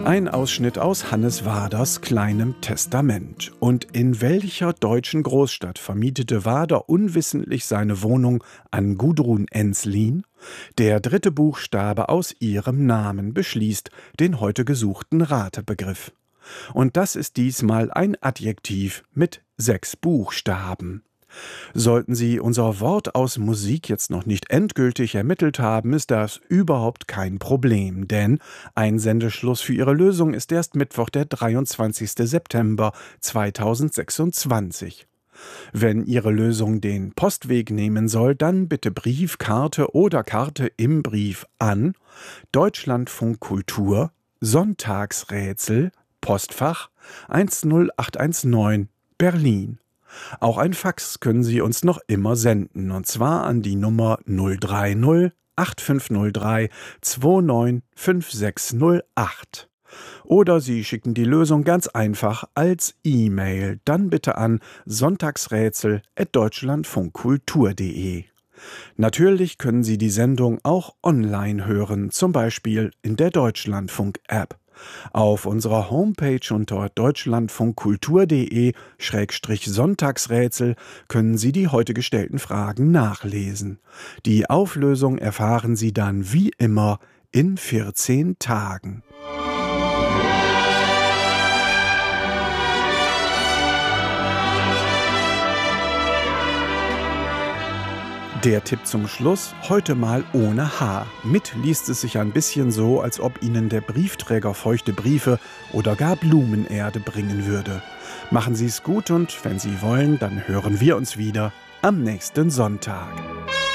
Ein Ausschnitt aus Hannes Waders kleinem Testament. Und in welcher deutschen Großstadt vermietete Wader unwissentlich seine Wohnung an Gudrun Ensslin? Der dritte Buchstabe aus ihrem Namen beschließt den heute gesuchten Ratebegriff. Und das ist diesmal ein Adjektiv mit 6 Buchstaben. Sollten Sie unser Wort aus Musik jetzt noch nicht endgültig ermittelt haben, ist das überhaupt kein Problem, denn Einsendeschluss für Ihre Lösung ist erst Mittwoch, der 23. September 2026. Wenn Ihre Lösung den Postweg nehmen soll, dann bitte Brief, Karte oder Karte im Brief an Deutschlandfunk Kultur, Sonntagsrätsel, Postfach 10819, Berlin. Auch ein Fax können Sie uns noch immer senden, und zwar an die Nummer 030 8503 295608. Oder Sie schicken die Lösung ganz einfach als E-Mail, dann bitte an sonntagsrätsel@deutschlandfunkkultur.de. Natürlich können Sie die Sendung auch online hören, zum Beispiel in der Deutschlandfunk-App. Auf unserer Homepage unter deutschlandfunkkultur.de/Sonntagsrätsel können Sie die heute gestellten Fragen nachlesen. Die Auflösung erfahren Sie dann wie immer in 14 Tagen. Der Tipp zum Schluss, heute mal ohne H. Mit liest es sich ein bisschen so, als ob Ihnen der Briefträger feuchte Briefe oder gar Blumenerde bringen würde. Machen Sie es gut und wenn Sie wollen, dann hören wir uns wieder am nächsten Sonntag.